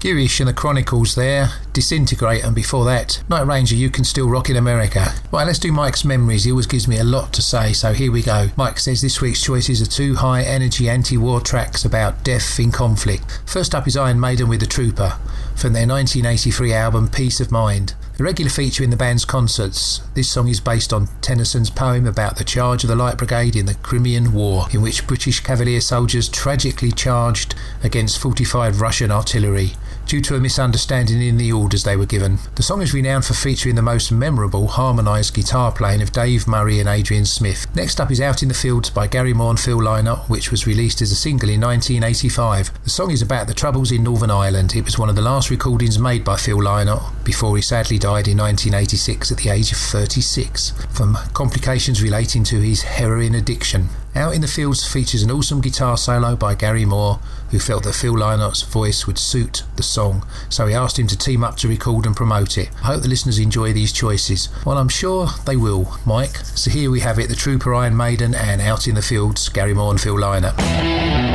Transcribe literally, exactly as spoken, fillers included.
Girish and the Chronicles there, Disintegrate, and before that, Night Ranger, You Can Still Rock in America. Right, let's do Mike's memories. He always gives me a lot to say, so here we go. Mike says this week's choices are two high-energy anti-war tracks about death in conflict. First up is Iron Maiden with The Trooper, from their nineteen eighty-three album Peace of Mind. A regular feature in the band's concerts, this song is based on Tennyson's poem about the charge of the Light Brigade in the Crimean War, in which British Cavalier soldiers tragically charged against fortified Russian artillery due to a misunderstanding in the orders they were given. The song is renowned for featuring the most memorable harmonised guitar playing of Dave Murray and Adrian Smith. Next up is Out in the Fields by Gary Moore and Phil Lynott, which was released as a single in nineteen eighty-five. The song is about the troubles in Northern Ireland. It was one of the last recordings made by Phil Lynott before he sadly died in nineteen eighty-six at the age of thirty-six from complications relating to his heroin addiction. Out in the Fields features an awesome guitar solo by Gary Moore, who felt that Phil Lynott's voice would suit the song, so he asked him to team up to record and promote it. I hope the listeners enjoy these choices. Well, I'm sure they will, Mike. So here we have it, The Trooper, Iron Maiden, and Out in the Fields, Gary Moore and Phil Lynott.